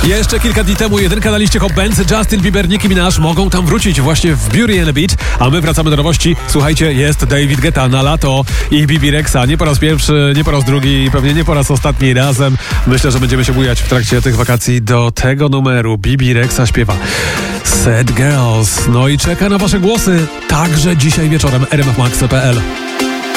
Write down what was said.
Jeszcze kilka dni temu jedynka na liście Hot Bands, Justin Bieber, Nicki Minaj mogą tam wrócić właśnie w Beauty and the Beat, a my wracamy do nowości. Słuchajcie, jest David Guetta na lato i Bibi Rexa. Nie po raz pierwszy, nie po raz drugi, pewnie nie po raz ostatni razem. Myślę, że będziemy się bujać w trakcie tych wakacji do tego numeru. Bibi Rexa śpiewa Sad Girls. No i czeka na wasze głosy także dzisiaj wieczorem rmfmax.pl.